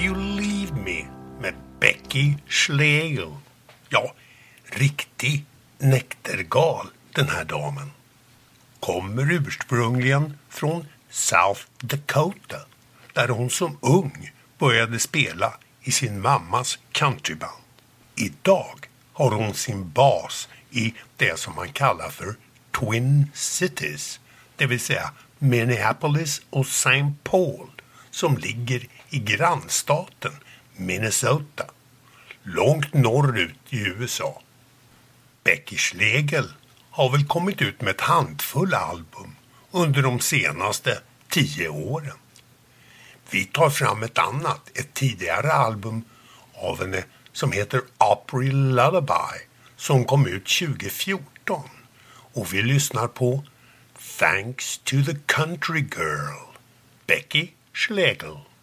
You Leave Me med Becky Schlegel. Ja, riktig näktergal den här damen. Kommer ursprungligen från South Dakota, där hon som ung började spela i sin mammas countryband. Idag har hon sin bas i det som man kallar för Twin Cities, det vill säga Minneapolis och St. Paul, som ligger i grannstaten Minnesota, långt norrut i USA. Becky Schlegel har väl kommit ut med ett handfull album under de senaste 10 åren. Vi tar fram ett tidigare album av henne som heter Opry Lullaby, som kom ut 2014, och vi lyssnar på Thanks to the Country Girl, Becky Schlegel.